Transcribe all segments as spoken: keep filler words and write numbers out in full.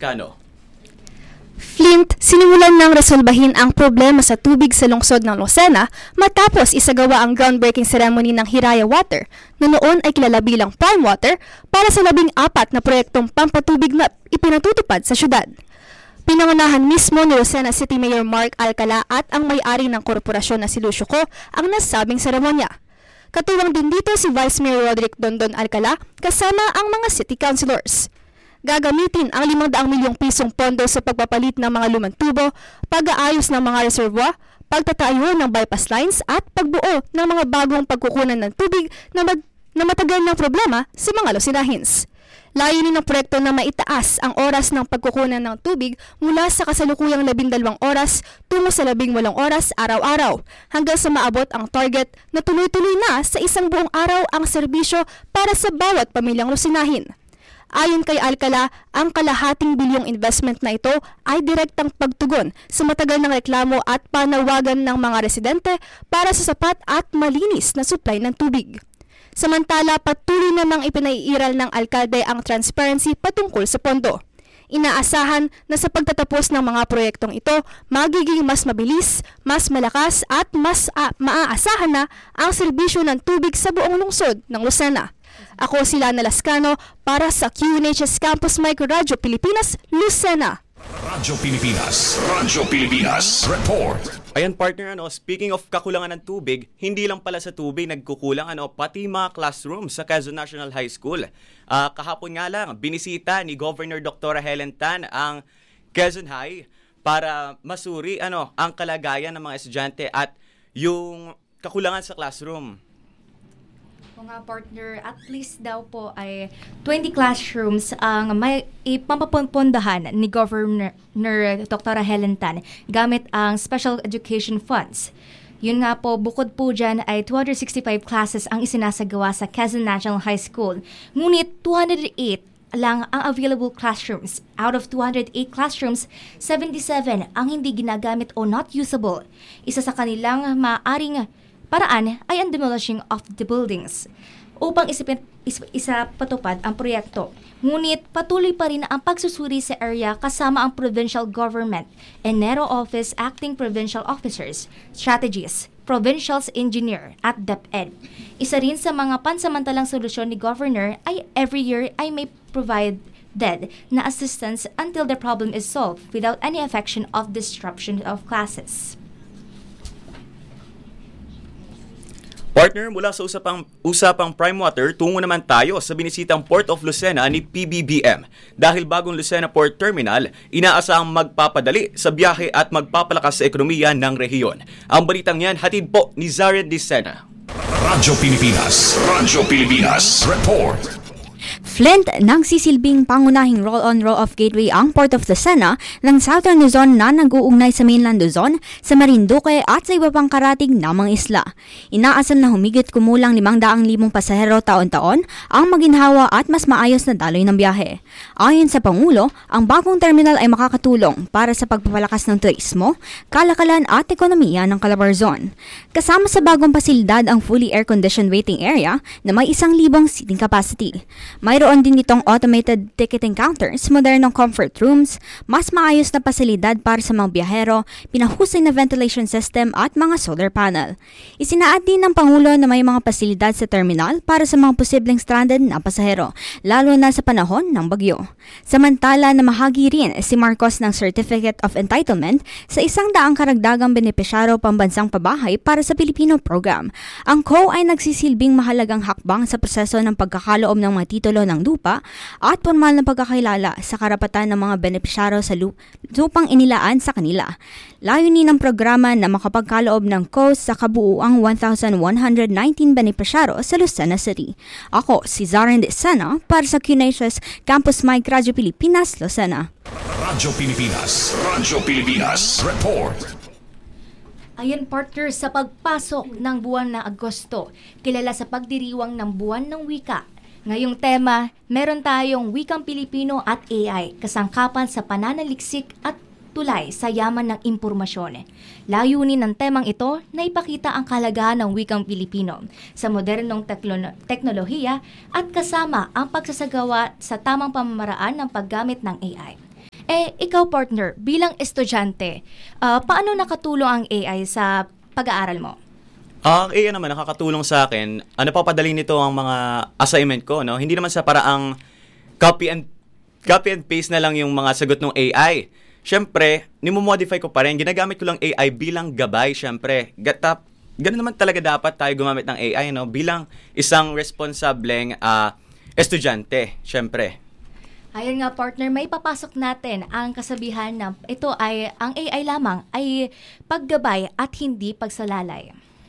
Lascano. Flint, sinimulan ng resolbahin ang problema sa tubig sa lungsod ng Lucena matapos isagawa ang groundbreaking ceremony ng Hiraya Water na noon ay kilala bilang Prime Water para sa labing apat na proyektong pampatubig na ipinatutupad sa syudad. Pinangunahan mismo ni Lucena City Mayor Mark Alcala at ang may-ari ng korporasyon na si Lucio Co ang nasabing seremonya. Katuwang din dito si Vice Mayor Roderick Dondon Alcala kasama ang mga city councilors. Gagamitin ang limang daang milyong pisong pondo sa pagpapalit ng mga lumang tubo, pag-aayos ng mga reservoir, pagtatayo ng bypass lines at pagbuo ng mga bagong pagkukunan ng tubig na, mag- na matagal ng problema sa mga Lucenahins. Layunin ng proyekto na maitaas ang oras ng pagkukunan ng tubig mula sa kasalukuyang labindalawang oras tungo sa labing walong oras araw-araw hanggang sa maabot ang target na tuloy-tuloy na sa isang buong araw ang serbisyo para sa bawat pamilyang Lucenahin. Ayon kay Alcala, ang kalahating bilyong investment na ito ay direktang pagtugon sa matagal ng reklamo at panawagan ng mga residente para sa sapat at malinis na supply ng tubig. Samantala, patuloy namang ipinaiiral ng alkalde ang transparency patungkol sa pondo. Inaasahan na sa pagtatapos ng mga proyektong ito, magiging mas mabilis, mas malakas at mas a- maaasahan na ang serbisyo ng tubig sa buong lungsod ng Lucena. Ako si Lana Lascano para sa Q N H S Campus Micro Radyo Pilipinas, Lucena. Radyo Pilipinas, Radyo Pilipinas, report. Ayan partner, ano, speaking of kakulangan ng tubig, hindi lang pala sa tubig nagkukulang, ano, pati mga classroom sa Quezon National High School. Uh, kahapon nga lang, binisita ni Governor Doctor Helen Tan ang Quezon High para masuri ano, ang kalagayan ng mga estudyante at yung kakulangan sa classroom. Mga partner, at least daw po ay twenty classrooms ang may ipapapundahan ni Governor Doctor Helen Tan gamit ang Special Education Funds. Yun nga po, bukod po dyan ay two hundred sixty-five classes ang isinasagawa sa Quezon National High School. Ngunit two hundred eight lang ang available classrooms. Out of two hundred eight classrooms, seventy-seven ang hindi ginagamit o not usable. Isa sa kanilang maaring paraan ay ang demolishing of the buildings upang isipin, is, isa patupad ang proyekto. Ngunit patuloy pa rin ang pagsusuri sa area kasama ang provincial government, Enero Office Acting Provincial Officers, Strategies, Provincial's Engineer at DepEd. Isa rin sa mga pansamantalang solusyon ni Governor ay every year ay may provide dead na assistance until the problem is solved without any affection of disruption of classes. Partner, mula sa usapang, usapang Prime Water, tungo naman tayo sa binisitang Port of Lucena ni P B B M. Dahil bagong Lucena Port Terminal, inaasahang magpapadali sa biyahe at magpapalakas sa ekonomiya ng rehiyon. Ang balitang yan, hatid po ni Zaren Dicena. Radyo Pilipinas, Radyo Pilipinas, report. Flint nang sisilbing pangunahing roll-on roll-off gateway ang Port of Lucena ng Southern Luzon na nag-uugnay sa mainland Luzon, sa Marinduque at sa iba pang karatig namang isla. Inaasam na humigit kumulang limang daang libong pasahero taon-taon ang maginhawa at mas maayos na daloy ng biyahe. Ayon sa Pangulo, ang bagong terminal ay makakatulong para sa pagpapalakas ng turismo, kalakalan at ekonomiya ng Calabarzon. Kasama sa bagong pasilidad ang fully air-conditioned waiting area na may isang libong seating capacity. Mayroon din itong automated ticketing counters, modernong comfort rooms, mas maayos na pasilidad para sa mga biyahero, pinahusay na ventilation system at mga solar panel. Isinaad din ng Pangulo na may mga pasilidad sa terminal para sa mga posibleng stranded na pasahero, lalo na sa panahon ng bagyo. Samantala, namahagi rin si Marcos ng Certificate of Entitlement sa isang daang karagdagang benepisyaro pambansang pabahay para sa Filipino program. Ang C O ay nagsisilbing mahalagang hakbang sa proseso ng pagkakaloob ng mga titulo ng lupa at formal na pagkakilala sa karapatan ng mga benepisyaro sa lupang inilaan sa kanila. Layunin ng programa na makapagkaloob ng C O sa kabuuang one thousand one hundred nineteen benepisyaro sa Lucena City. Ako si Zaren Dicena para sa Q N H S Campus Mike Radyo Pilipinas, Lucena. Radyo Pilipinas, Radyo Pilipinas, report. Ayan partner, sa pagpasok ng buwan ng Agosto, kilala sa pagdiriwang ng buwan ng wika. Ngayong tema, meron tayong wikang Pilipino at A I, kasangkapan sa pananaliksik at tulay sa yaman ng impormasyon. Layunin ng temang ito na ipakita ang kahalagahan ng wikang Pilipino sa modernong teklo- teknolohiya at kasama ang pagsasagawa sa tamang pamamaraan ng paggamit ng A I. Eh, ikaw partner, bilang estudyante, ah, paano nakatulong ang A I sa pag-aaral mo? Ang A I naman nakakatulong sa akin, ano papadali nito ang mga assignment ko, no? Hindi naman sa paraang copy and copy and paste na lang yung mga sagot ng A I. Syempre, nimomodify ko pa rin. Ginagamit ko lang A I bilang gabay, syempre. Gatap, ganun naman talaga dapat tayo gumamit ng A I, no? Bilang isang responsableng ah, estudyante, syempre. Ayun nga partner, may papasok natin ang kasabihan na ito ay ang A I lamang ay paggabay at hindi pagsalalay.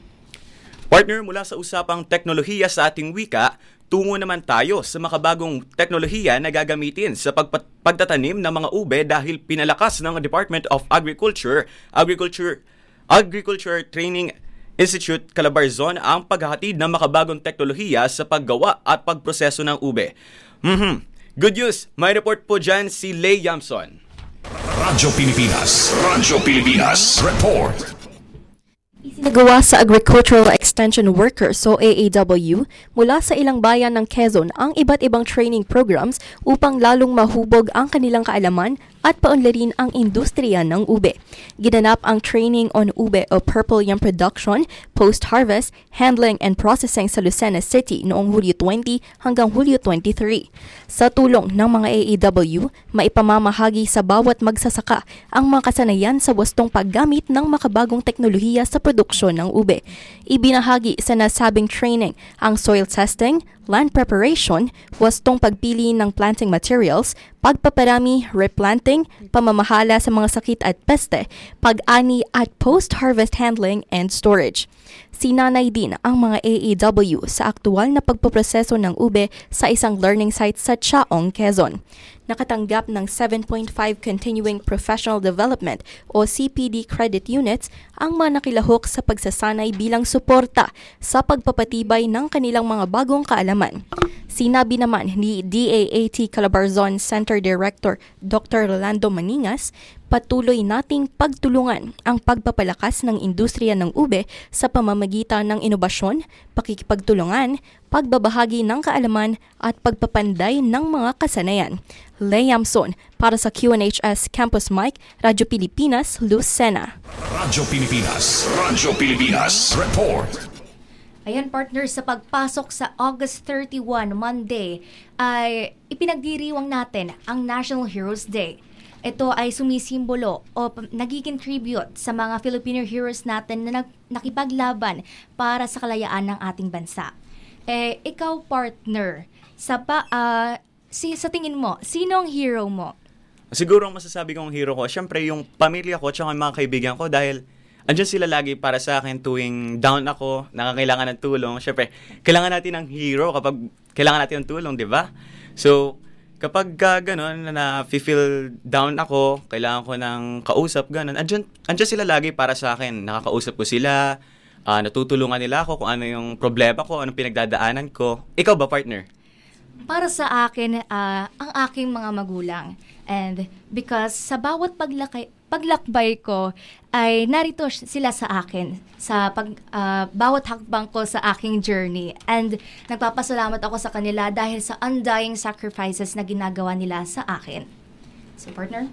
Partner, mula sa usapang teknolohiya sa ating wika, tungo naman tayo sa makabagong teknolohiya na gagamitin sa pagpat- pagtatanim ng mga ube dahil pinalakas ng Department of Agriculture, Agriculture, Agriculture Training Institute Calabarzon ang paghahatid ng makabagong teknolohiya sa paggawa at pagproseso ng ube. Mhm. Good news, may report po dyan si Lay Yamson. Radyo Pilipinas, Radyo Pilipinas, report. Isinagawa sa Agricultural Extension Workers o A A W mula sa ilang bayan ng Quezon ang iba't ibang training programs upang lalong mahubog ang kanilang kaalaman at paunlarin ang industriya ng ube. Ginanap ang training on ube o purple yam production, post-harvest, handling and processing sa Lucena City noong Hulyo twenty hanggang Hulyo twenty-three. Sa tulong ng mga A A W, maipamamahagi sa bawat magsasaka ang mga kasanayan sa wastong paggamit ng makabagong teknolohiya sa produksyon ng ube. Ibinahagi sa nasabing training ang soil testing, land preparation, wastong pagpili ng planting materials, pagpaparami, replanting, pamamahala sa mga sakit at peste, pag-ani at post-harvest handling and storage. Sinanay din ang mga A A W sa aktual na pagpoproseso ng ube sa isang learning site sa Chaong, Quezon. Nakatanggap ng seven point five Continuing Professional Development o C P D credit units ang mga nakilahok sa pagsasanay bilang suporta sa pagpapatibay ng kanilang mga bagong kaalaman. Sinabi naman ni D A A T Calabarzon Center Director Doctor Rolando Maningas, patuloy nating pagtulungan ang pagpapalakas ng industriya ng ube sa pamamagitan ng inobasyon, pakikipagtulungan, pagbabahagi ng kaalaman at pagpapanday ng mga kasanayan. Lay Yamson para sa Q N H S Campus Mic, Radyo Pilipinas, Lucena. Radyo Pilipinas, Radyo Pilipinas, report. Ayan partner, sa pagpasok sa August thirty-first, Monday, ay ipinagdiriwang natin ang National Heroes Day. Ito ay sumisimbolo o p- nagiging tribute sa mga Filipino heroes natin na nag- nakipaglaban para sa kalayaan ng ating bansa. Eh, ikaw partner, sa, pa, ah, si, sa tingin mo, sino ang hero mo? Siguro ang masasabi kong hero ko, syempre yung pamilya ko at yung mga kaibigan ko dahil andyan sila lagi para sa akin tuwing down ako, nakakailangan ng tulong. Syempre, kailangan natin ng hero kapag kailangan natin ng tulong, di ba? So, kapag uh, gano'n, na feel down ako, kailangan ko ng kausap, gano'n, andyan, andyan sila lagi para sa akin. Nakakausap ko sila, uh, natutulungan nila ako kung ano yung problema ko, anong pinagdadaanan ko. Ikaw ba, partner? Para sa akin, ah, ang aking mga magulang. And because sa bawat paglakay, paglakbay ko, ay narito sila sa akin sa pag, ah, bawat hakbang ko sa aking journey. And nagpapasalamat ako sa kanila dahil sa undying sacrifices na ginagawa nila sa akin. So, partner?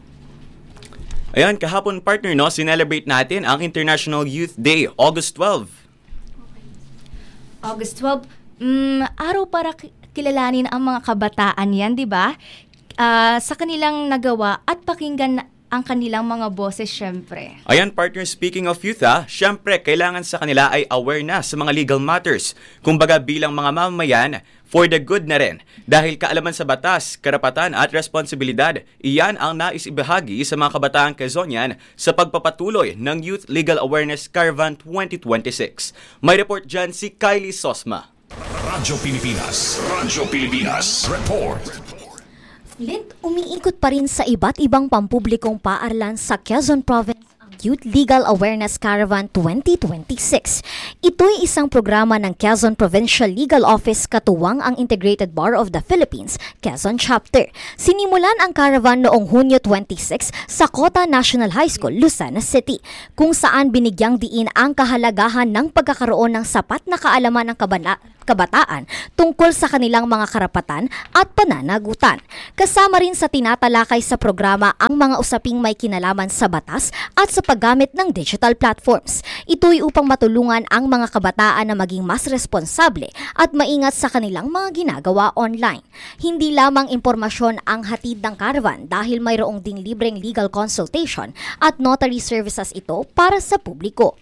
Ayan, kahapon, partner, no, sinelebrate natin ang International Youth Day, August twelfth. August twelfth, mm, araw para ki- kilalanin ang mga kabataan yan, di ba? Ah, sa kanilang nagawa at pakinggan ang kanilang mga boses, syempre. Ayan, partner, speaking of youth, ha, syempre, kailangan sa kanila ay aware na sa mga legal matters. Kumbaga, bilang mga mamamayan, for the good na rin. Dahil kaalaman sa batas, karapatan at responsibilidad, iyan ang nais ibahagi sa mga kabataang Quezonian sa pagpapatuloy ng Youth Legal Awareness Caravan twenty twenty-six. May report dyan si Kylie Sosma. Radyo Pilipinas, Radyo Pilipinas, report. Flint, umiikot pa rin sa iba't ibang pampublikong paaralan sa Quezon Province ang Youth Legal Awareness Caravan twenty twenty-six. Ito'y isang programa ng Quezon Provincial Legal Office katuwang ang Integrated Bar of the Philippines, Quezon Chapter. Sinimulan ang caravan noong Hunyo twenty-six sa Cota National High School, Lucena City, kung saan binigyang diin ang kahalagahan ng pagkakaroon ng sapat na kaalaman ng kabana kabataan tungkol sa kanilang mga karapatan at pananagutan. Kasama rin sa tinatalakay sa programa ang mga usaping may kinalaman sa batas at sa paggamit ng digital platforms. Ito'y upang matulungan ang mga kabataan na maging mas responsable at maingat sa kanilang mga ginagawa online. Hindi lamang impormasyon ang hatid ng Caravan dahil mayroong ding libreng legal consultation at notary services ito para sa publiko.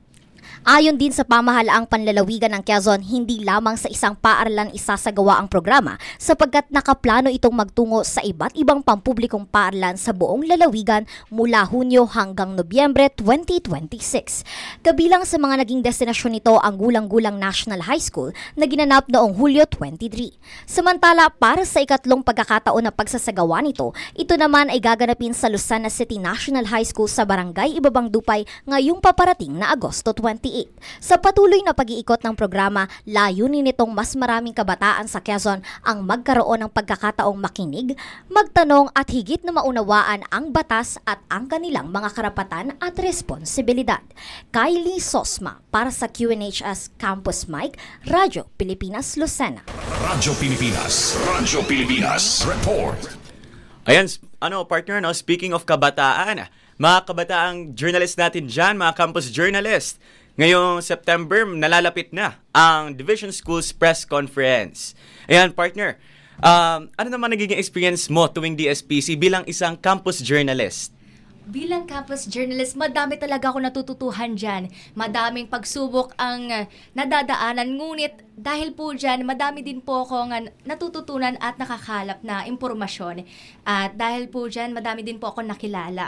Ayon din sa pamahalaang panlalawigan ng Quezon, hindi lamang sa isang paaralan isasagawa ang programa sapagkat nakaplano itong magtungo sa iba't ibang pampublikong paaralan sa buong lalawigan mula Hunyo hanggang Nobyembre twenty twenty-six. Kabilang sa mga naging destinasyon nito ang Gulang-Gulang National High School na ginanap noong Hulyo twenty-three. Samantala, para sa ikatlong pagkakataon na pagsasagawa nito, ito naman ay gaganapin sa Lucena City National High School sa Barangay Ibabang Dupay ngayong paparating na Agosto twenty-eight. Sa patuloy na pag-iikot ng programa, layunin nitong mas maraming kabataan sa Quezon ang magkaroon ng pagkakataong makinig, magtanong at higit na maunawaan ang batas at ang kanilang mga karapatan at responsibilidad. Kylie Sosma para sa Q N H S Campus Mike, Radyo Pilipinas, Lucena. Radyo Pilipinas. Radyo Pilipinas. Report. Ayan, ano partner, no? Speaking of kabataan, mga kabataang journalist natin dyan, mga campus journalist, ngayong September, nalalapit na ang Division Schools Press Conference. Ayan, partner, um, ano naman nagiging experience mo tuwing D S P C bilang isang campus journalist? Bilang campus journalist, madami talaga ako natututuhan dyan. Madaming pagsubok ang uh, nadadaanan. Ngunit dahil po dyan, madami din po akong uh, natututunan at nakakalap na impormasyon. At dahil po dyan, madami din po ako nakilala.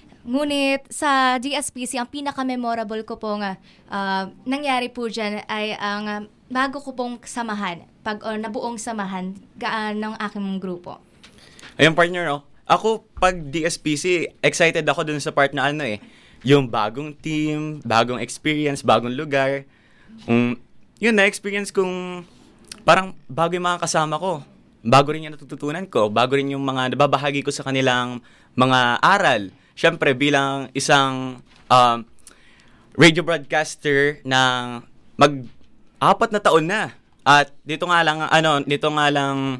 Ngunit sa D S P C, ang pinaka-memorable ko pong uh, nangyari po dyan ay ang uh, bago ko pong samahan, pag uh, nabuong samahan gaan ng aking grupo. Ayun partner, no? Ako, pag D S P C, excited ako dun sa part na ano eh, yung bagong team, bagong experience, bagong lugar. Um, yun, na-experience kong parang bago yung mga kasama ko. Bago rin yung natututunan ko, bago rin yung mga nababahagi ko sa kanilang mga aral. Siyempre, bilang isang um, radio broadcaster na mag-apat na taon na. At dito nga lang, ano, dito nga lang,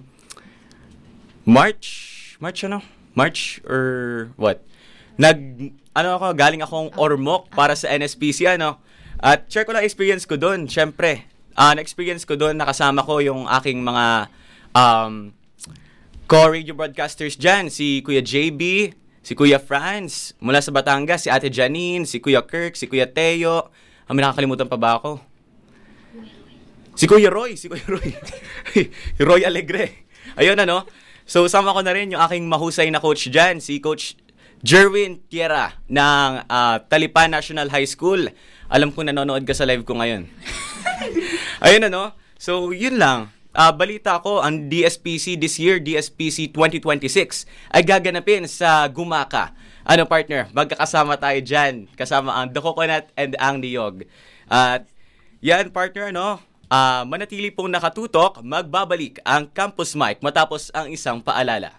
March, March ano? March or what? Nag, ano ako, galing akong Ormoc para sa N S P C, ano? At share ko lang experience ko doon, siyempre. Uh, na-experience ko doon, nakasama ko yung aking mga um, co-radio broadcasters dyan, si Kuya J B, si Kuya Franz, mula sa Batangas, si Ate Janine, si Kuya Kirk, si Kuya Teo. Ah, may nakakalimutan pa ba ako? Si Kuya Roy, si Kuya Roy. Roy Alegre. Ayun, ano? So, sama ko na rin yung aking mahusay na coach dyan, si Coach Jerwin Tierra ng uh, Talipan National High School. Alam ko nanonood ka sa live ko ngayon. Ayun, ano? So, yun lang. Uh, balita ko, ang D S P C this year, D S P C twenty twenty-six, ay gaganapin sa Gumaka. Ano partner, magkakasama tayo dyan. Kasama ang The Coconut and ang Niyog. At uh, yan partner, no? Uh, manatili pong nakatutok, magbabalik ang Campus Mic matapos ang isang paalala.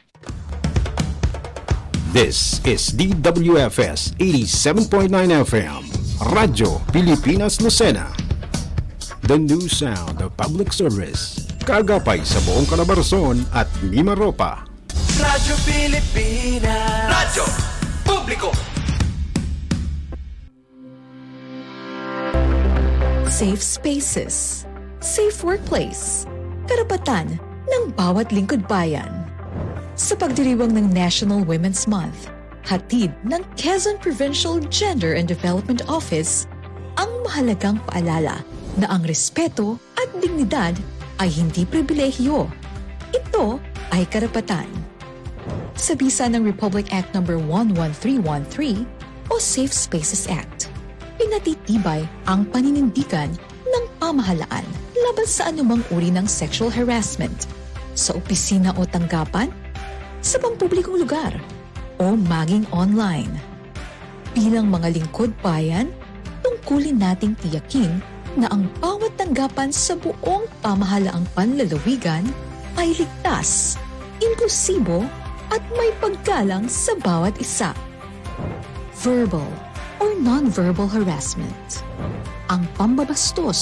This is D W F S eighty-seven point nine F M, Radyo Pilipinas, Lucena. The new sound of public service. Kagapay sa buong Calabarzon at Mimaropa. Radyo Pilipinas. Radyo Publiko. Safe spaces. Safe workplace. Karapatan ng bawat lingkod bayan. Sa pagdiriwang ng National Women's Month, hatid ng Quezon Provincial Gender and Development Office ang mahalagang paalala na ang respeto at dignidad ay hindi pribilehyo. Ito ay karapatan. Sa bisa ng Republic Act number one one three one three o Safe Spaces Act, pinatitibay ang paninindigan ng pamahalaan laban sa anumang uri ng sexual harassment sa opisina o tanggapan, sa pampublikong lugar, o maging online. Bilang mga lingkod bayan, tungkulin nating tiyakin na ang bawat tanggapan sa buong pamahalaang panlalawigan ay ligtas, inklusibo at may paggalang sa bawat isa. Verbal or non-verbal harassment, ang pambabastos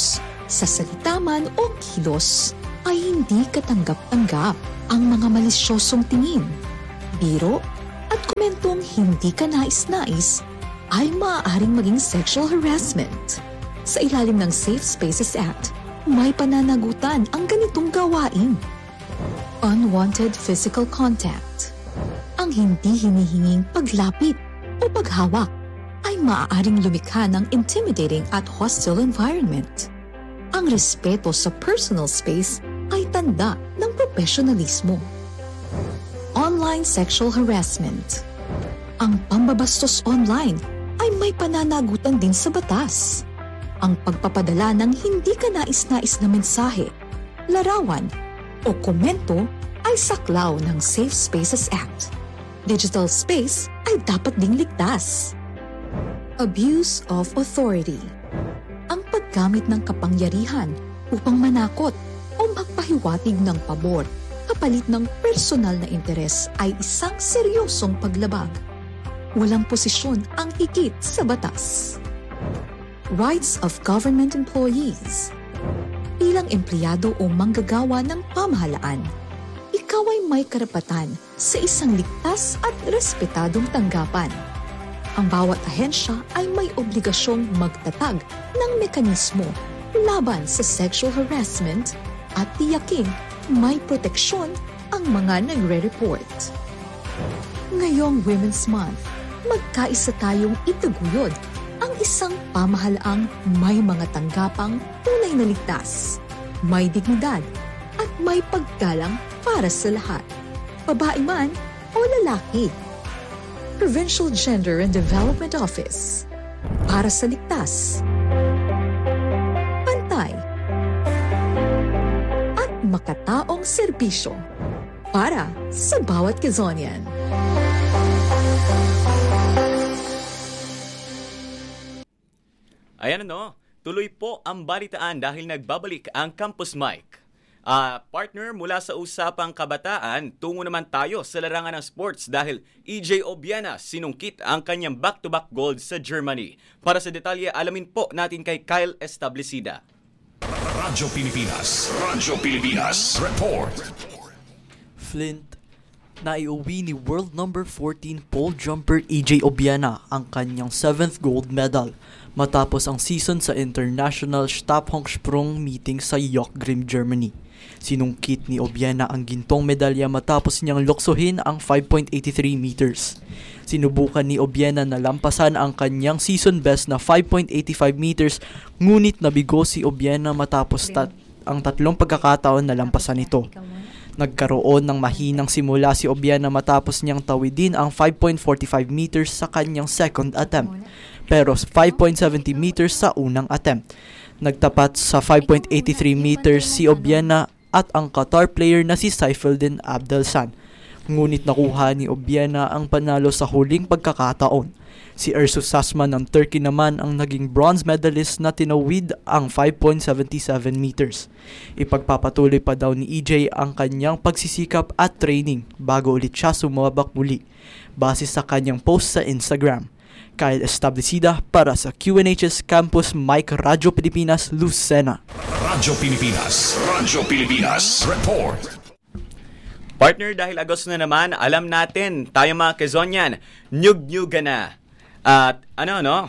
Sa salita man o kilos ay hindi katanggap-tanggap ang mga malisyosong tingin, biro at komentong hindi ka nais-nais ay maaaring maging sexual harassment. Sa ilalim ng Safe Spaces Act, may pananagutan ang ganitong gawain. Unwanted physical contact. Ang hindi hinihinging paglapit o paghawak ay maaaring lumikha ng intimidating at hostile environment. Ang respeto sa personal space ay tanda ng profesionalismo. Online sexual harassment. Ang pambabastos online ay may pananagutan din sa batas. Ang pagpapadala ng hindi ka nais-nais na mensahe, larawan o komento ay saklaw ng Safe Spaces Act. Digital space ay dapat ding ligtas. Abuse of authority. Ang paggamit ng kapangyarihan upang manakot o magpahiwatig ng pabor kapalit ng personal na interes ay isang seryosong paglabag. Walang posisyon ang higit sa batas. Rights of government employees. Bilang empleyado o manggagawa ng pamahalaan, ikaw ay may karapatan sa isang ligtas at respetadong tanggapan. Ang bawat ahensya ay may obligasyong magtatag ng mekanismo laban sa sexual harassment at tiyaking may proteksyon ang mga nagre-report. Ngayong Women's Month, magkaisa tayong itaguyod ang isang pamahalaang may mga tanggapang tunay na ligtas, may dignidad at may paggalang para sa lahat, babae man o lalaki. Provincial Gender and Development Office. Para sa ligtas, pantay, at makataong serbisyo para sa bawat Quezonian. Ayan ano, tuloy po ang balitaan dahil nagbabalik ang Campus Mike. Uh, partner, mula sa usapang kabataan, tungo naman tayo sa larangan ng sports dahil E J Obiena sinungkit ang kanyang back-to-back gold sa Germany. Para sa detalye, alamin po natin kay Kyle Establecida. Radyo Pilipinas. Radyo Pilipinas. Report. Flint, naiuwi ni world number fourteen pole jumper E J Obiena ang kanyang seventh gold medal matapos ang season sa International Stabhochsprung meeting sa Jochgrim, Germany. Sinungkit ni Obiena ang gintong medalya matapos niyang luksuhin ang five point eight three meters. Sinubukan ni Obiena na lampasan ang kanyang season best na five point eight five meters, ngunit nabigo si Obiena matapos tat- ang tatlong pagkakataon na lampasan ito. Nagkaroon ng mahinang simula si Obiena matapos niyang tawidin ang five point four five meters sa kanyang second attempt, pero five point seven zero meters sa unang attempt. Nagtapat sa five point eight three meters si Obiena at ang Qatar player na si Saifuddin Abdelsan. Ngunit nakuha ni Obiena ang panalo sa huling pagkakataon. Si Ersus Sasman ng Turkey naman ang naging bronze medalist na tinawid ang five point seven seven meters. Ipagpapatuloy pa daw ni E J ang kanyang pagsisikap at training bago ulit siya sumabak muli, base sa kanyang post sa Instagram. Kyle Establecida para sa Q N H's Campus Mike, Radyo Pilipinas, Lucena. Radyo Pilipinas. Radyo Pilipinas. Report. Partner, dahil Agosto na naman, alam natin, tayo mga Quezonian, nyug-nyuga na. At ano, no?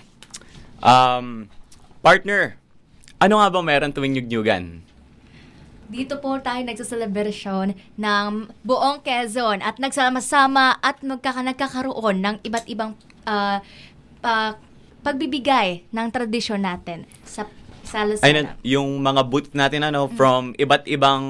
Um, partner, ano nga ba meron tuwing nyug-nyugan? Dito po tayo nagsaselebrasyon ng buong Quezon at nagsama-sama at magkaka- nagkakaroon ng iba't ibang uh, uh, pagbibigay ng tradisyon natin sa sa Lucena. Ayun, yung mga booth natin ano, from iba't ibang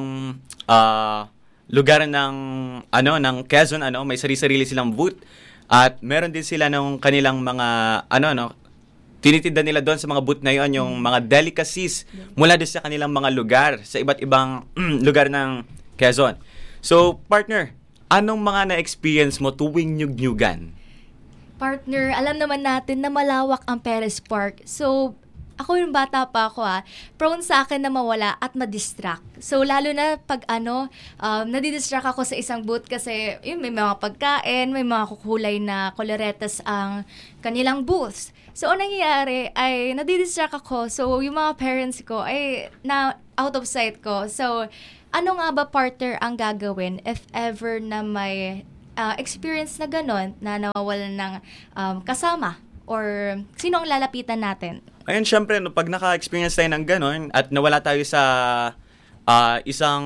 uh, lugar ng ano ng Quezon, ano, may sarili-sarili silang booth at meron din sila ng kanilang mga ano no tinitinda nila doon sa mga booth na yon, yung mga delicacies mula doon sa kanilang mga lugar sa iba't ibang lugar ng Quezon. So, partner, anong mga na-experience mo tuwing nyug-nyugan? Partner, alam naman natin na malawak ang Perez Park. So, ako yung bata pa ako ah, prone sa akin na mawala at ma-distract. So lalo na pag ano, um, nadidistract ako sa isang booth kasi yun, may mga pagkain, may mga kukulay na koloretas ang kanilang booths. So ang nangyayari ay nadidistract ako. So yung mga parents ko ay na out of sight ko. So ano nga ba partner ang gagawin if ever na may uh, experience na ganon na nawawalan ng um, kasama or sino ang lalapitan natin? Ayun, syempre, no, pag naka-experience tayo ng ganon at nawala tayo sa uh, isang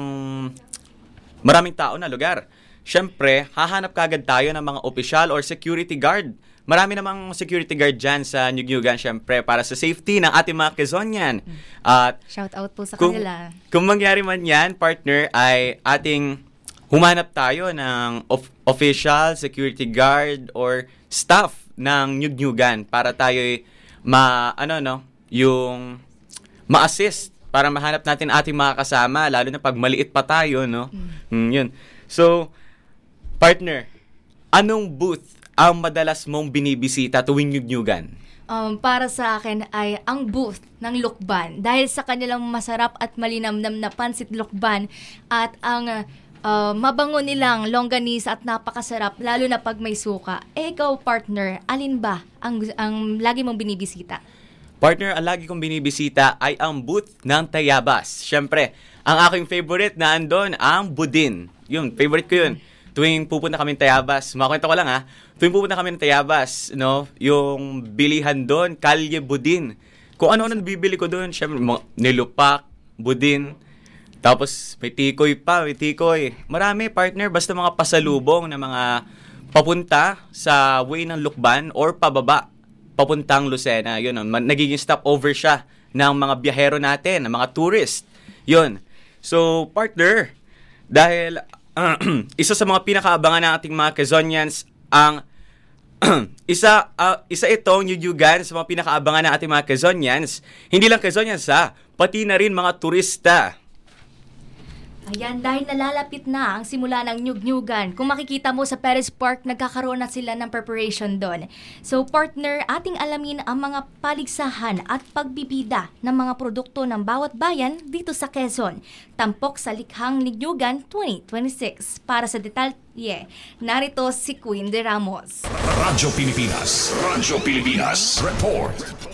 maraming tao na lugar, syempre, hahanap kagad tayo ng mga opisyal or security guard. Marami namang security guard dyan sa Nyugnyugan, syempre, para sa safety ng ating mga Quezonian. At shout out po sa kung, kanila. Kung mangyari man yan, partner, ay ating humanap tayo ng of- official, security guard, or staff ng Nyugnyugan para tayo'y ma ano no yung ma-assist para mahanap natin ating mga kasama lalo na pag maliit pa tayo no mm. Mm, yun. So partner, anong booth ang madalas mong binibisita tuwing Nyugnyugan? Um, para sa akin ay ang booth ng Lukban dahil sa kanilang masarap at malinamnam na pansit Lukban at ang uh, mabango nilang longganisa at napakasarap lalo na pag may suka. Eh ikaw partner, alin ba ang, ang lagi mong binibisita? Partner, ang lagi kong binibisita ay ang booth ng Tayabas. Siyempre, ang aking favorite na andon ang budin. Yun, favorite ko yun. Tuwing pupunta kami ng Tayabas, makwento ko lang ha, tuwing pupunta kami ng Tayabas, no, yung bilihan doon, kalye budin. Kung ano-ano bibili ko doon, siyempre, nilupak, budin, tapos may tikoy pa, may tikoy. Marami, partner, basta mga pasalubong na mga papunta sa way ng Lukban or pababa, papuntang Lucena. Yun, nagiging stopover siya ng mga biyahero natin, ng mga tourist. Yun. So, partner, dahil uh, isa sa mga pinakaabangan ng ating mga Quezonians ang isa uh, isa itong Nyugnyugan sa mga pinakaabangan ng ating mga Quezonians. Hindi lang Quezonians ha, pati na rin mga turista. Ayan, dahil nalalapit na ang simula ng Nyugnyugan. Kung makikita mo sa Perez Park, nagkakaroon na sila ng preparation doon. So partner, ating alamin ang mga paligsahan at pagbibida ng mga produkto ng bawat bayan dito sa Quezon. Tampok sa likhang Nyugnyugan twenty twenty-six. Para sa detalye, narito si Queen de Ramos. Radyo Pilipinas. Radyo Pilipinas. Report.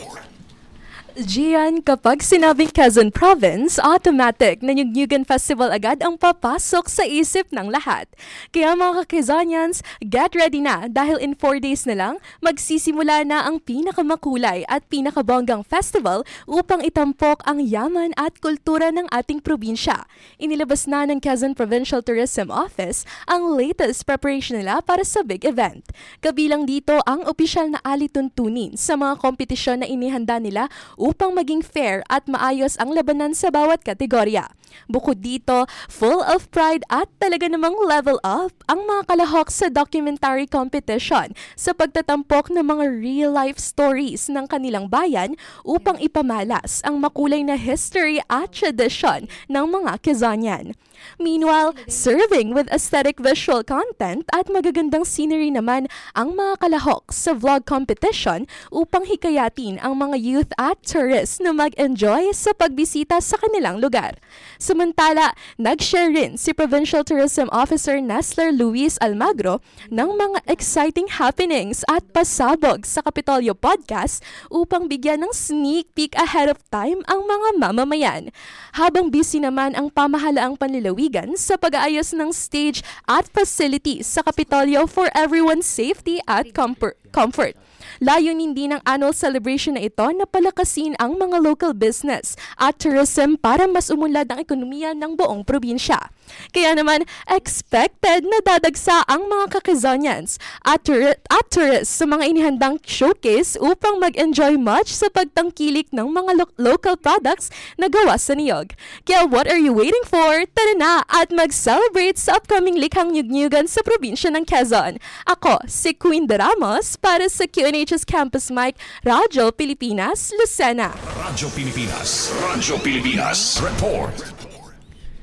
Gian, kapag sinabing Quezon Province, automatic na Nyugnyugan Festival agad ang papasok sa isip ng lahat. Kaya mga ka-Quezonians, get ready na dahil in four days na lang, magsisimula na ang pinakamakulay at pinakabonggang festival upang itampok ang yaman at kultura ng ating probinsya. Inilabas na ng Quezon Provincial Tourism Office ang latest preparation nila para sa big event. Kabilang dito ang opisyal na alituntunin sa mga kompetisyon na inihanda nila upang maging fair at maayos ang labanan sa bawat kategorya. Bukod dito, full of pride at talaga namang level up ang mga kalahok sa documentary competition sa pagtatampok ng mga real-life stories ng kanilang bayan upang ipamalas ang makulay na history at tradition ng mga Quezonian. Meanwhile, serving with aesthetic visual content at magagandang scenery naman ang mga kalahok sa vlog competition upang hikayatin ang mga youth at tourists na mag-enjoy sa pagbisita sa kanilang lugar. Samantala, nag-share rin si Provincial Tourism Officer Nesler Luis Almagro ng mga exciting happenings at pasabog sa Kapitolyo Podcast upang bigyan ng sneak peek ahead of time ang mga mamamayan. Habang busy naman ang pamahalaang panlalawigan sa pag-aayos ng stage at facilities sa Kapitolyo for everyone's safety at comfort. comfort. Layunin din ng annual celebration na ito na palakasin ang mga local business at tourism para mas umunlad ang ekonomiya ng buong probinsya. Kaya naman, expected na dadagsa ang mga ka-Quezonians at, tur- at tourists sa mga inihandang showcase upang mag-enjoy much sa pagtangkilik ng mga lo- local products na gawa sa niyog. Kaya what are you waiting for? Tara na at mag-celebrate sa upcoming likhang Nyugnyugan sa probinsya ng Quezon. Ako, si Queen de Ramos para sa Q N H's Campus Mic, Radyo Pilipinas, Lucena. Radyo Pilipinas. Radyo Pilipinas. Report.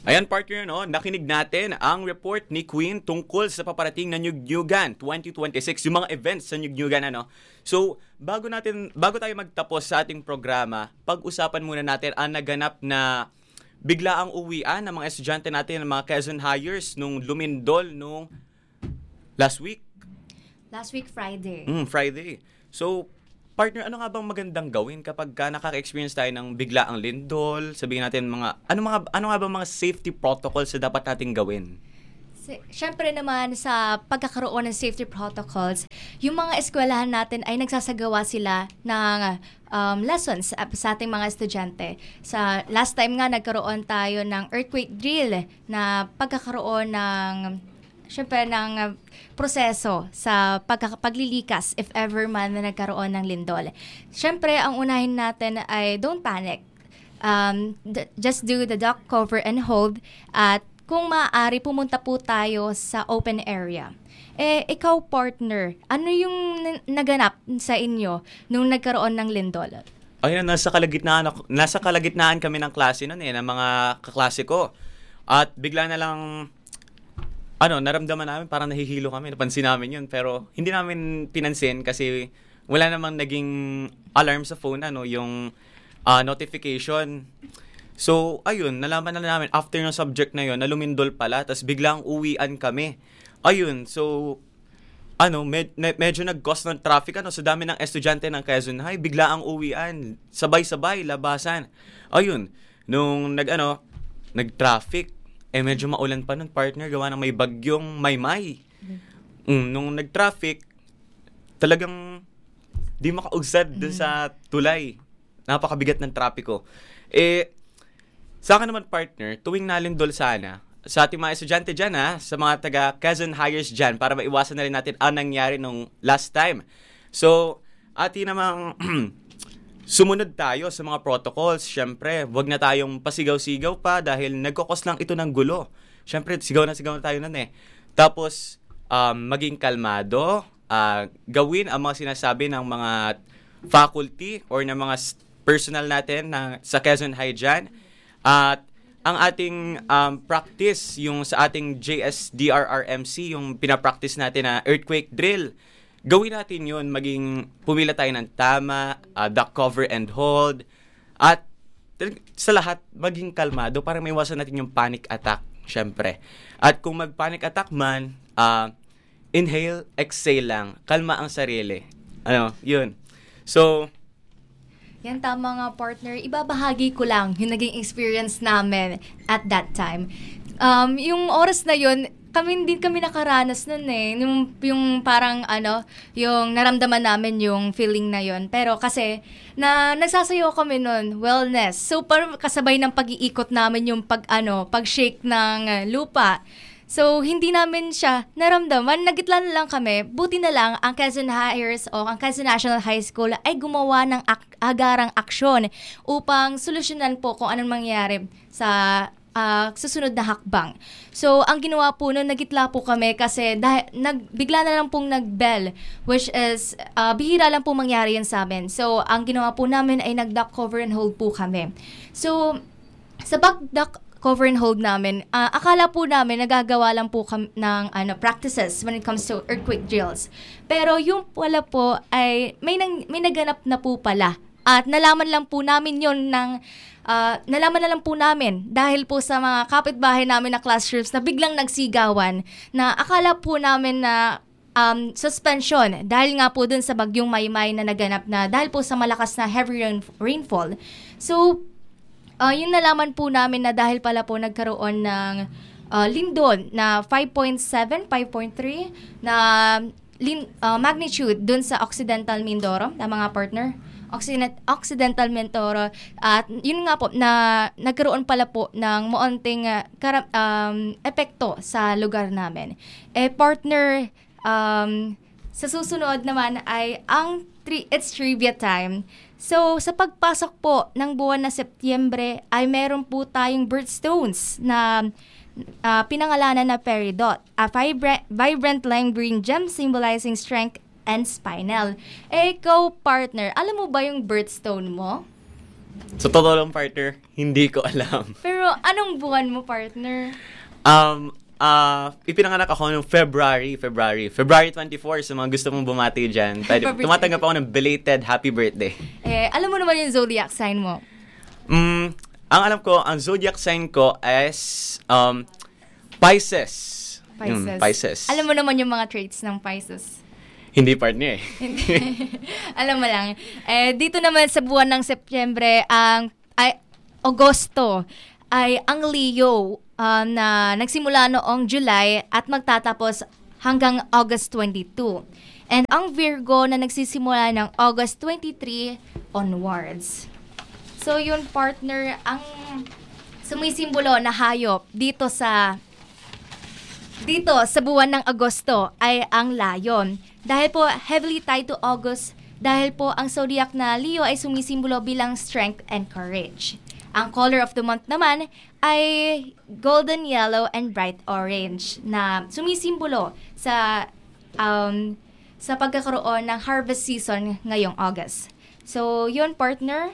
Ayan partner, no? Nakinig natin ang report ni Queen tungkol sa paparating na Nyugnyugan twenty twenty-six, yung mga events sa Nyugnyugan, ano? So, bago natin bago tayo magtapos sa ating programa, pag-usapan muna natin ang naganap na bigla ang uwian ng mga estudyante natin, ng mga Quezon Highers nung lumindol nung last week. Last week Friday. Mm, Friday. So, partner, ano nga bang magandang gawin kapag ka nakaka-experience tayo ng biglaang lindol? Sabihin natin mga ano mga ano nga bang mga safety protocols na dapat nating gawin? Siyempre naman sa pagkakaroon ng safety protocols, yung mga eskwelahan natin ay nagsasagawa sila ng um, lessons sa ating mga estudyante. Sa last time nga nagkaroon tayo ng earthquake drill na pagkakaroon ng siyempre ng uh, proseso sa pagka- paglilikas if ever man na nagkaroon ng lindol. Siyempre, ang unahin natin ay don't panic. Um, d- just do the duck cover and hold at kung maaari, pumunta po tayo sa open area. Eh, ikaw partner, ano yung n- naganap sa inyo nung nagkaroon ng lindol? Ayun, nasa kalagitnaan ako, nasa kalagitnaan kami ng klase noon eh, ng mga kaklase ko. At bigla na lang ano, naramdaman namin parang nahihilo kami, napansin namin yun, pero hindi namin pinansin kasi wala namang naging alarm sa phone, ano, yung uh, notification. So, ayun, nalaman na namin after ng subject na yun, na lumindol pala, tapos biglang uwian kami. Ayun, so, ano, med- med- medyo nag-cause ng traffic, ano, sa dami ng estudyante ng Quezon High, bigla ang uwian, sabay-sabay, labasan. Ayun, nung nag, ano, nag-traffic, eh medyo maulan pa nun, partner, gawa ng may bagyong Maymay. Mm, nung nag-traffic, talagang di makaugsad dun sa tulay. Napakabigat ng trapiko. Eh, sa akin naman, partner, tuwing nalindol sana, sa ating mga estudyante dyan, ha, sa mga taga Quezon Highers dyan, para maiwasan na rin natin ang nangyari nung last time. So, ati namang sumunod tayo sa mga protocols. Siyempre, wag na tayong pasigaw-sigaw pa dahil nagkukos lang ito ng gulo. Siyempre, sigaw na sigaw na tayo nun eh. Tapos, um, maging kalmado, uh, gawin ang mga sinasabi ng mga faculty or ng mga personal natin na sa Quezon High dyan. At ang ating um, practice, yung sa ating J S D R R M C, yung pinapractice natin na earthquake drill, gawin natin yun, maging pumila tayo ng tama, uh, duck cover and hold, at sa lahat, maging kalmado para may iwasan natin yung panic attack, syempre. At kung mag-panic attack man, uh, inhale, exhale lang, kalma ang sarili. Ano, yun. So, yan, tama nga partner. Ibabahagi ko lang yung naging experience namin at that time. Um, yung oras na yun, kami din kami nakaranas nun eh. Yung, yung parang ano, yung naramdaman namin yung feeling na yun. Pero kasi, na nagsasayaw kami nun, wellness. So, parang kasabay ng pag-iikot namin yung pag, ano, pag-shake ng uh, lupa. So, hindi namin siya naramdaman. Nagitla na lang kami. Buti na lang, ang Quezon Highers o ang Quezon National High School ay gumawa ng ak- agarang aksyon upang solusyonan po kung anong mangyari sa uh, susunod na hakbang. So, ang ginawa po nun, nagitla po kami kasi dahil, nag, bigla na lang pong nag-bell, which is, uh, bihira lang po mangyari yan sa amin. So, ang ginawa po namin ay nag-duck cover and hold po kami. So, sa back-duck cover and hold namin, uh, akala po namin nagagawa lang po kam- ng ano, practices when it comes to earthquake drills. Pero yung pala po ay may, nang, may naganap na po pala. At nalaman lang po namin yon ng, uh, nalaman na lang po namin dahil po sa mga kapitbahay namin na classrooms na biglang nagsigawan na akala po namin na um, suspension dahil nga po dun sa bagyong Maymay na naganap na dahil po sa malakas na heavy rain- rainfall. So, Uh, yung nalaman po namin na dahil pala po nagkaroon ng uh, lindol na five point seven, five point three na lin, uh, magnitude dun sa Occidental Mindoro, na mga partner, Occident, Occidental Mindoro, at yun nga po na nagkaroon pala po ng muonting uh, kara- um, epekto sa lugar namin. Eh partner, um, sa susunod naman ay ang tri- it's trivia time. So, sa pagpasok po ng buwan na Setyembre ay meron po tayong birthstones na uh, pinangalanan na peridot, a vibrant, vibrant lime green gem symbolizing strength and spinel. Eh, ikaw, partner, alam mo ba yung birthstone mo? Sa totoo lang, partner, hindi ko alam. Pero anong buwan mo, partner? Um, uh, ipinanganak ako noong February, February, February twenty-fourth, sa mga gusto mong bumati dyan. Pwede, tumatanggap ako ng belated happy birthday. Eh, alam mo naman yung zodiac sign mo. Mm, ang alam ko, ang zodiac sign ko is um, Pisces. Pisces. Yun, Pisces. Alam mo naman yung mga traits ng Pisces. Hindi, partner eh. Alam mo lang. Eh, dito naman sa buwan ng Setyembre, ang ay, Agosto, ay ang Leo uh, na nagsimula noong July at magtatapos hanggang August twenty-two. And ang Virgo na nagsisimula ng August twenty-three onwards. So yun, partner, ang sumisimbolo na hayop dito sa dito sa buwan ng Agosto ay ang lion. Dahil po heavily tied to August, dahil po ang zodiac na Leo ay sumisimbolo bilang strength and courage. Ang color of the month naman ay golden yellow and bright orange na sumisimbolo sa um, sa pagkakaroon ng harvest season ngayong August. So, yun, partner.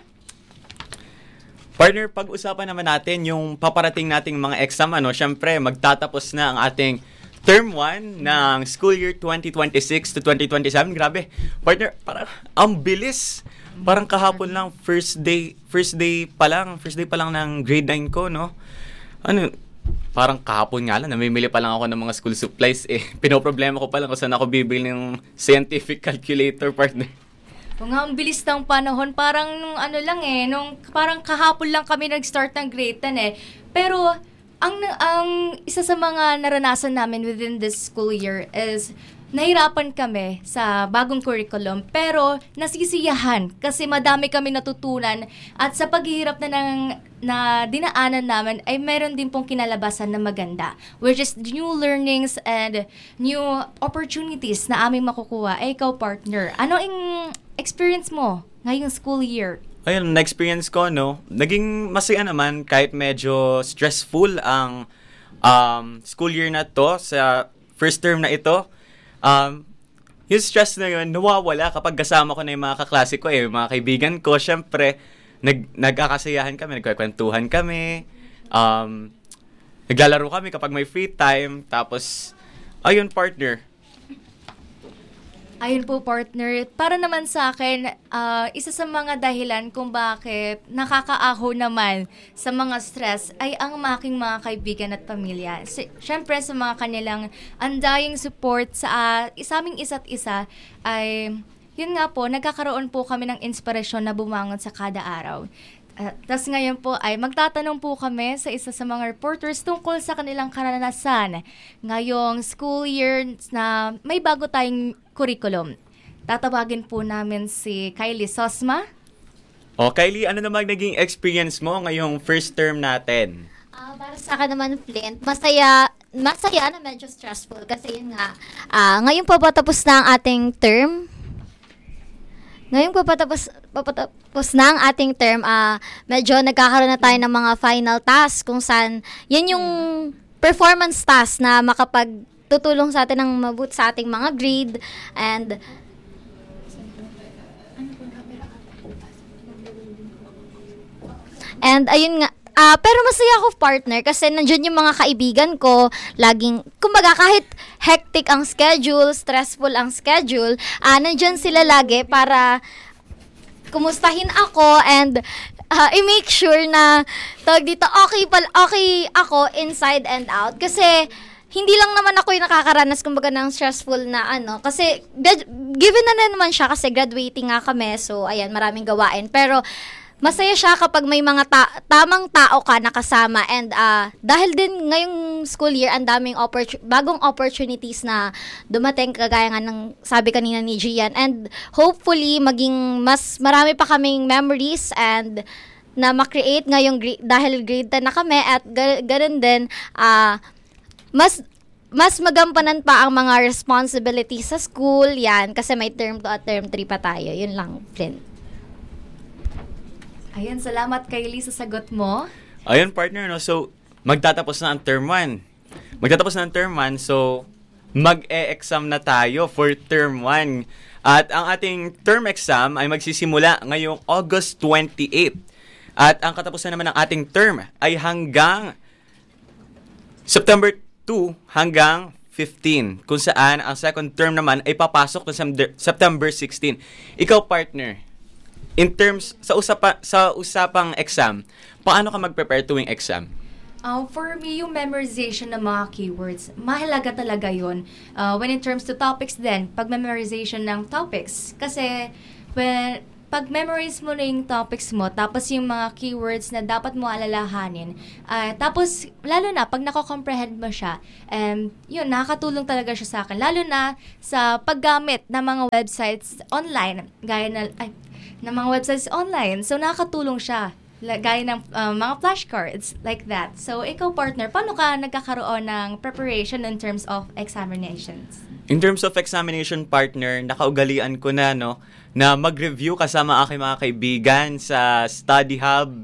Partner, pag-usapan naman natin yung paparating nating mga exam. Ano, syempre, magtatapos na ang ating Term one ng school year twenty twenty-six to twenty twenty-seven. Grabe. Partner, parang ang bilis. Parang kahapon lang, first day, first day pa lang, first day pa lang ng grade nine ko, no? Ano, parang kahapon nga lang, namimili pa lang ako ng mga school supplies, eh. Pinoproblema ko pa lang kung saan ako bibili ng scientific calculator, partner. Kung nga, ang bilis ng panahon, parang nung ano lang eh, nung parang kahapon lang kami nag-start ng grade ten eh. Pero, ang ang isa sa mga naranasan namin within this school year is nahirapan kami sa bagong curriculum pero nasisiyahan kasi madami kami natutunan at sa paghihirap na ng na dinaanan namin ay meron din pong kinalabasan na maganda, which is new learnings and new opportunities na aming makukuha. Eh, ikaw, partner, ano ang experience mo ngayong school year? Ayun, na-experience ko, no, naging masaya naman kahit medyo stressful ang um, school year na to sa first term na ito. Um, yung stress na yun, nawawala kapag kasama ko na yung mga kaklase ko, eh, yung mga kaibigan ko. Siyempre, nag, nagkakasayahan kami, nagkakwentuhan kami, um, naglalaro kami kapag may free time. Tapos, ayun, partner. Ayun po, partner. Para naman sa akin, uh, isa sa mga dahilan kung bakit nakakaaho naman sa mga stress ay ang aking mga kaibigan at pamilya. Si- Siyempre, sa mga kanilang undying support sa, uh, sa aming isa't isa ay, yun nga po, nagkakaroon po kami ng inspirasyon na bumangon sa kada araw. Uh, Tapos ngayon po ay magtatanong po kami sa isa sa mga reporters tungkol sa kanilang karanasan ngayong school year na may bago tayong curriculum. Tatawagin po namin si Kylie Sosma. O, Kylie, ano naman naging experience mo ngayong first term natin? Uh, para sa akin naman, Flint, masaya, masaya na medyo stressful kasi yun nga, uh, ngayon pa patapos na ang ating term. Ngayon pa patapos, papatapos na ang ating term, uh, medyo nagkakaroon na tayo ng mga final task kung saan, yan yung performance task na makapagtutulong sa atin ng mabuti sa ating mga grade and and ayun nga, Uh, pero masaya ako, partner, kasi nandiyan yung mga kaibigan ko, laging, kumbaga kahit hectic ang schedule, stressful ang schedule, uh, nandiyan sila lagi para kumustahin ako and uh, i-make sure na, tawag dito, okay, pal- okay ako inside and out. Kasi, hindi lang naman ako yung nakakaranas, kumbaga, ng stressful na ano, kasi, grad- given na, na naman siya, kasi graduating nga kami, so, ayan, maraming gawain. Pero, masaya siya kapag may mga ta- tamang tao ka nakasama and uh, dahil din ngayong school year ang daming oppor- bagong opportunities na dumating kagaya nga ng sabi kanina ni Gian and hopefully maging mas marami pa kaming memories and na ma-create ngayong gra- dahil grade ten na kami at g- ganun din uh, mas mas magampanan pa ang mga responsibilities sa school yan kasi may term two at term three pa tayo. Yun lang, Flint. Ayan, salamat Kylie sa sagot mo. Ayun, partner, no? So, magtatapos na ang term one. Magtatapos na ang term one, so, mag-e-exam na tayo for term one. At ang ating term exam ay magsisimula ngayong August twenty-eighth. At ang katapusan naman ng ating term ay hanggang September two hanggang fifteen, kung saan ang second term naman ay papasok ng September sixteen. Ikaw, partner, in terms sa usapa, sa usapang exam, paano ka mag-prepare tuwing exam? Uh, for me, yung memorization ng mga keywords, mahalaga talaga yun. Uh, when in terms to topics din, pag-memorization ng topics. Kasi, when, pag memorize mo na yung topics mo, tapos yung mga keywords na dapat mo alalahanin, uh, tapos, lalo na, pag nako-comprehend mo siya, um, yun, nakakatulong talaga siya sa akin. Lalo na sa paggamit ng mga websites online, gaya na, ay, ng mga websites online. So, nakakatulong siya. Gaya ng uh, mga flashcards, like that. So, ikaw, partner, paano ka nagkakaroon ng preparation in terms of examinations? In terms of examination, partner, nakaugalian ko na, no, na mag-review kasama aking mga kaibigan sa study hub.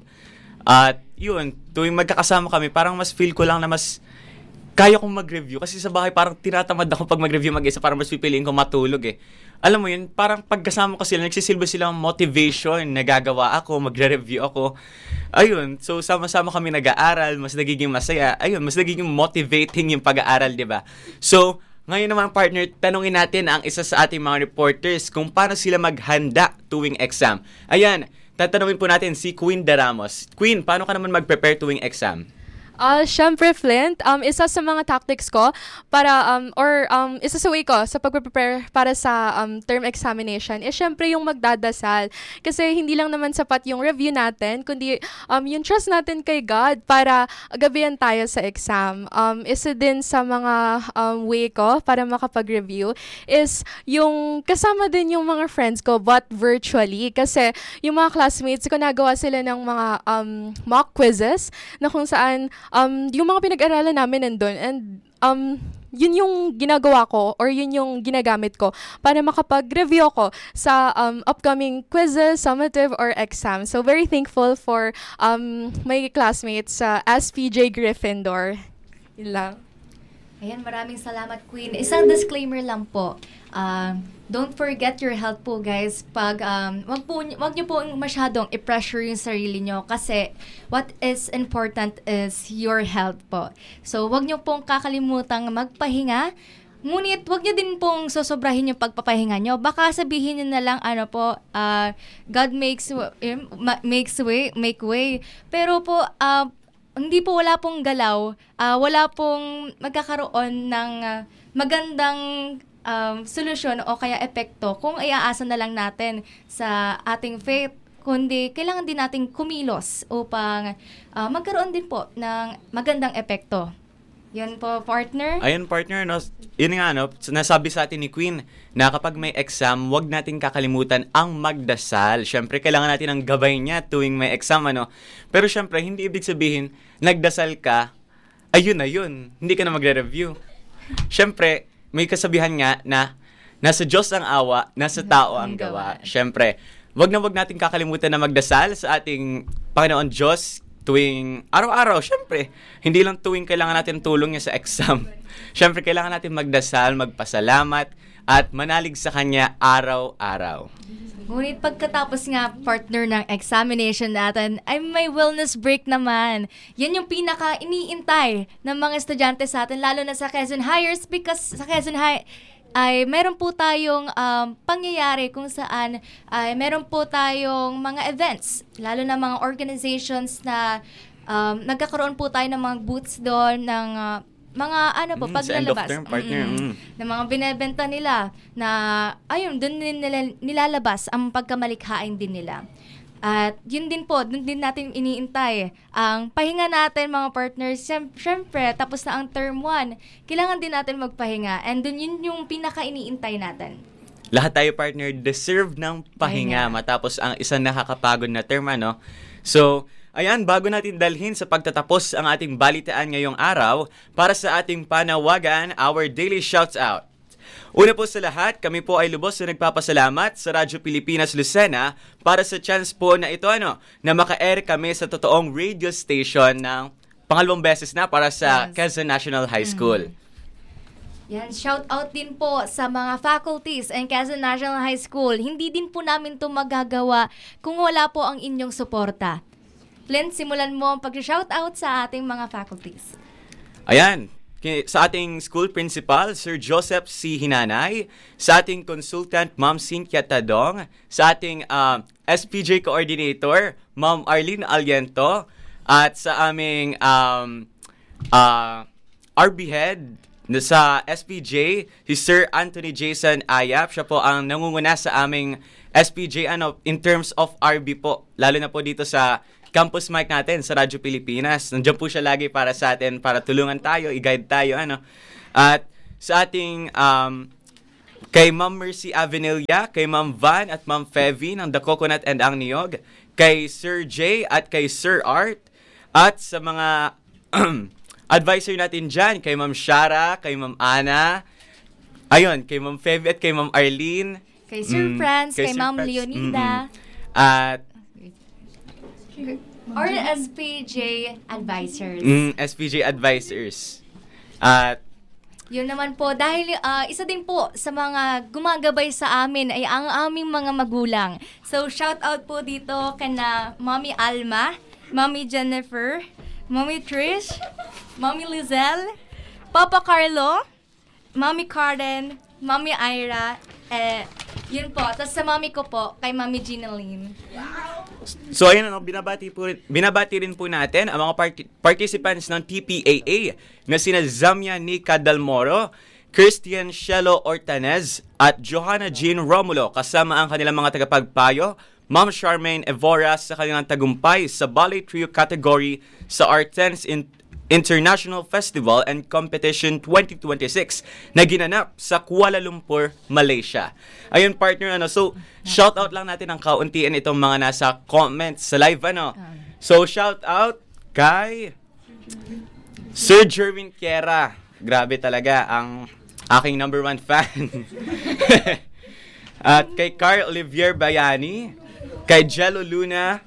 At yun, tuwing magkakasama kami, parang mas feel ko lang na mas kaya kong mag-review. Kasi sa bahay, parang tinatamad ako pag mag-review mag-isa, parang mas pipiliin ko matulog eh. Alam mo yun, parang pagkasama ko sila, nagsisilbi sila ng motivation, nagagawa ako, magre-review ako. Ayun, so sama-sama kami nag-aaral, mas nagiging masaya. Ayun, mas nagiging motivating yung pag-aaral, di ba? So, ngayon naman, partner, tanungin natin ang isa sa ating mga reporters kung paano sila maghanda tuwing exam. Ayan, tatanungin po natin si Queen De Ramos. Queen, paano ka naman mag-prepare tuwing exam? Uh, Siyempre, Flint, um, isa sa mga tactics ko para, um, or um, isa sa way ko sa pag-prepare para sa um, term examination is syempre yung magdadasal. Kasi hindi lang naman sapat yung review natin, kundi um, yung trust natin kay God para gabihan tayo sa exam. Um, isa din sa mga um, way ko para makapag-review is yung kasama din yung mga friends ko but virtually. Kasi yung mga classmates ko, nagawa sila ng mga um, mock quizzes na kung saan Um, yung mga pinag-aralan namin nandun, and um, yun yung ginagawa ko or yun yung ginagamit ko para makapag-review ako sa um, upcoming quizzes, summative, or exam. So, very thankful for um, my classmates sa uh, S P J Gryffindor. Yun lang. Ayan, maraming salamat, Queen. Isang disclaimer lang po. Uh, don't forget your health po, guys. Pag, um, wag, po, wag nyo po masyadong i-pressure yung sarili nyo kasi what is important is your health po. So, wag nyo pong kakalimutang magpahinga. Ngunit, wag nyo din pong sosobrahin yung pagpapahinga nyo. Baka sabihin nyo na lang, ano po, uh, God makes, uh, makes way, make way. Pero po, uh, hindi po, wala pong galaw, uh, wala pong magkakaroon ng uh, magandang um, solusyon o kaya epekto kung iaasa na lang natin sa ating faith, kundi kailangan din nating kumilos upang uh, magkaroon din po ng magandang epekto. Yan po, partner. Ayun, partner, no? Yun nga, no? Nasabi sa atin ni Queen na kapag may exam, wag natin kakalimutan ang magdasal. Syempre, kailangan natin ang gabay niya tuwing may exam, ano? Pero syempre, hindi ibig sabihin, nagdasal ka, ayun na yun. Hindi ka na magre-review. Syempre, may kasabihan nga na nasa Diyos ang awa, nasa tao ang gawa. Syempre, wag na wag natin kakalimutan na magdasal sa ating Panginoon Diyos tuwing araw-araw. Syempre, hindi lang tuwing kailangan natin tulong niya sa exam. Syempre, kailangan natin magdasal, magpasalamat, at manalig sa Kanya araw-araw. Ngunit pagkatapos nga, partner, ng examination natin, ay may wellness break naman. Yan yung pinaka-iniintay ng mga estudyante sa atin, lalo na sa Quezon Highers, because sa Quezon High, ay meron po tayong um, pangyayari kung saan ay meron po tayong mga events, lalo na mga organizations na um, nagkakaroon po tayo ng mga booths doon, ng uh, mga ano po, mm, paglalabas. End of term, partner. Mm. Ng mga binebenta nila na, ayun, doon din nila, nilalabas ang pagkamalikhain din nila. At yun din po, doon din natin iniintay ang pahinga natin, mga partners. Siyempre, tapos na ang term one, kailangan din natin magpahinga. And doon yun yung pinaka-iniintay natin. Lahat tayo, partner, deserve ng pahinga, pahinga. Matapos ang isang nakakapagod na term, ano? So, ayan, bago natin dalhin sa pagtatapos ang ating balitaan ngayong araw, para sa ating panawagan, our daily shouts out. Una po sa lahat, kami po ay lubos na nagpapasalamat sa Radyo Pilipinas Lucena para sa chance po na ito, ano, na maka-air kami sa totoong radio station ng pangalawang beses na para sa yes. Quezon National High School. Mm-hmm. Yan, shout out din po sa mga faculties and Quezon National High School. Hindi din po namin ito magagawa kung wala po ang inyong suporta. Flint, simulan mo ang pag-shoutout sa ating mga faculties. Ayan, ki- sa ating school principal, Sir Joseph C. Hinanay, sa ating consultant, Ma'am Cynthia Tadong, sa ating uh, S P J coordinator, Ma'am Arlene Aliento, at sa aming um, uh, R B head na sa S P J, si Sir Anthony Jason Ayap. Siya po ang nangunguna sa aming S P J ano, in terms of R B po, lalo na po dito sa campus mic natin sa Radyo Pilipinas. Nandiyan po siya lagi para sa atin, para tulungan tayo, i-guide tayo. Ano. At sa ating um, kay Ma'am Mercy Avenilla, kay Ma'am Van at Ma'am Fevy ng The Coconut and ang Niyog, kay Sir Jay at kay Sir Art, at sa mga advisor natin dyan, kay Ma'am Shara, kay Ma'am Ana, ayun, kay Ma'am Fevy at kay Ma'am Arlene, kay Sir mm, Franz, kay, kay Ma'am Franz, Leonida, mm-hmm. at or S P J advisors. Mm, S P J advisors. At yun naman po, dahil uh, isa din po sa mga gumagabay sa amin ay ang aming mga magulang. So, shout out po dito kana Mommy Alma, Mommy Jennifer, Mommy Trish, Mommy Lizelle, Papa Carlo, Mommy Karen, Mommy Ira, eh, yun po. Tapos sa mami ko po, kay Mommy Ginaline. So ayun, ano, binabati, po, binabati rin po natin ang mga part- participants ng T P A A na sina Zamia Nika Dalmoro, Christian Shelo Ortanez, at Johanna Jean Romulo, kasama ang kanilang mga tagapagpayo, Ma'am Charmaine Evora sa kanilang tagumpay sa Ballet Trio category sa Artens in International Festival and Competition twenty twenty-six na ginanap sa Kuala Lumpur, Malaysia. Ayun, partner, ano, so shout out lang natin ang kauntian itong mga nasa comments sa live, ano. So shout out kay Sir Jerwin Kiera. Grabe talaga, ang aking number one fan. At kay Carl Olivier Bayani, kay Jello Luna,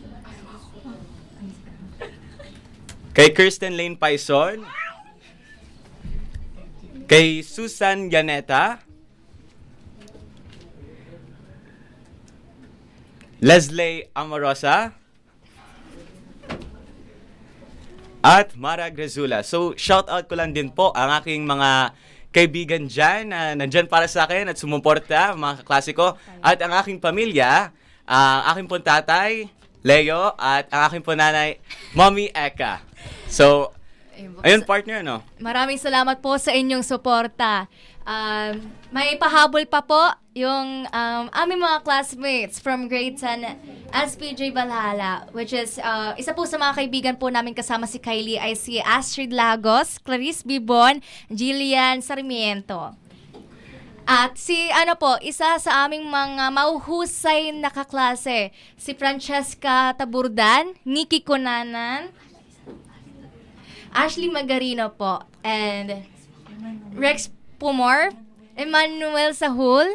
kay Kirsten Lane Paison, kay Susan Yaneta, Leslie Amorosa, at Mara Grazula. So, shout out ko lang din po ang aking mga kaibigan dyan na nandyan para sa akin at sumuporta, mga kaklase ko, at ang aking pamilya, ang uh, aking pong tatay, Leo, at ang aking pong nanay, Mommy Eka. So, ayun, partner, no? Maraming salamat po sa inyong suporta. Um, may pahabol pa po yung um, aming mga classmates from grade ten, S P J Valhalla, which is, uh, isa po sa mga kaibigan po namin kasama si Kylie ay si Astrid Lagos, Clarice Bibon, Jillian Sarmiento. At si, ano po, isa sa aming mga mauhusay na kaklase, si Francesca Taburdan, Nikki Conanan, Ashley Magarino po, and Rex Pumor, Emmanuel Sahul.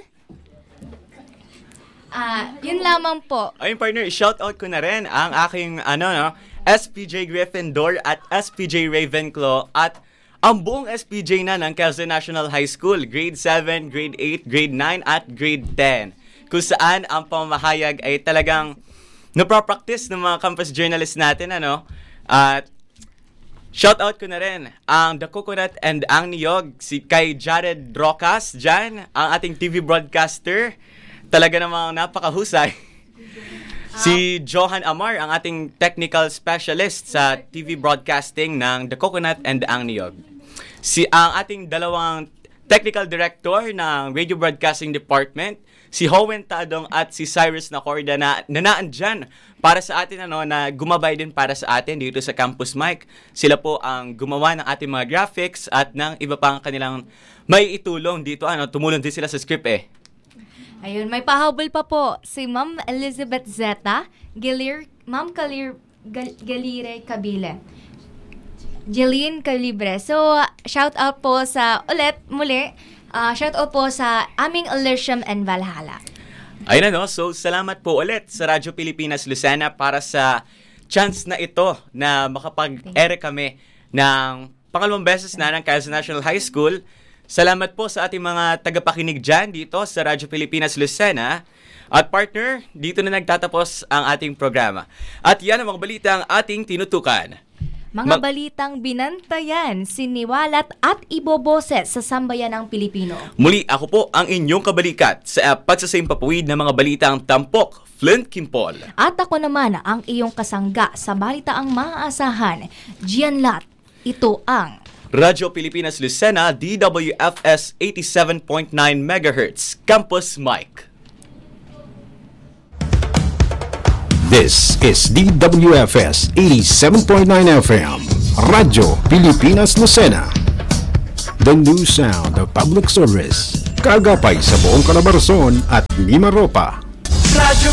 Ah, uh, yun lamang po. Ayun, partner, i-shout out ko na rin ang aking ano no, S P J Gryffindor at S P J Ravenclaw at ang buong S P J na ng Quezon National High School, grade seven, grade eight, grade nine at grade ten. Kung saan ang pamahayag ay talagang napapractice ng mga campus journalists natin, ano? At shout out ko na rin ang The Coconut and ang Niyog, si kay Jared Rocas dyan, ang ating T V broadcaster. Talaga namang napakahusay. Si Johan Amar, ang ating technical specialist sa T V broadcasting ng The Coconut and ang Niyog. Si ang ating dalawang technical director ng Radio Broadcasting Department, si Howen Tadong at si Cyrus Nacorda na nanaan dyan para sa atin, ano, na gumabay din para sa atin dito sa Campus Mic. Sila po ang gumawa ng ating mga graphics at ng iba pang kanilang may itulong dito. Ano, tumulong din sila sa script eh. Ayun, may pahabol pa po si Ma'am Elizabeth Zeta, Galir, Ma'am Kalir, Gal, Galire Kabile, Jeline Calibre. So, shout out po sa, ulit, muli, uh, shout out po sa aming Elysium and Valhalla. Ayun, ano, so salamat po ulit sa Radyo Pilipinas Lucena para sa chance na ito na makapag-ere kami ng pangalawang beses na ng Quezon National High School Salamat po sa ating mga tagapakinig dyan dito sa Radyo Pilipinas Lucena. At partner, dito na nagtatapos ang ating programa. At yan ang mga balita ang ating tinutukan. Mga Mag- balitang binantayan, siniwalat at iboboses sa sambayanang Pilipino. Muli, ako po ang inyong kabalikat sa uh, pagsasaimpapawid ng mga balitang tampok, Flint Kimpol. At ako naman ang iyong kasangga sa balitaang maaasahan, Gian Lat. Ito ang Radyo Pilipinas Lucena, D W F S eighty-seven point nine megahertz, Campus Mike. This is D W F S eighty-seven point nine F M, Radyo Pilipinas Lucena. The new sound of public service. Kagapay sa buong Calabarzon at Mimaropa. Radyo